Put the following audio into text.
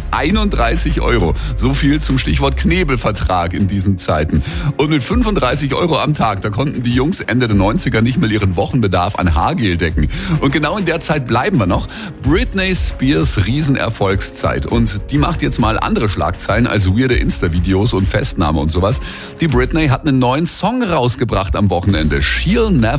31 Euro. So viel zum Stichwort Knebelvertrag in diesen Zeiten. Und mit 35 Euro am Tag, da konnten die Jungs Ende der 90er nicht mal ihren Wochenbedarf an Haargel decken. Und genau in der Zeit bleiben wir noch. Britney Spears Riesenerfolgszeit. Und die macht jetzt mal andere Schlagzeilen als weirde Insta-Videos und Festnahme und sowas. Die Britney hat einen neuen Song rausgebracht am Wochenende. She'll Never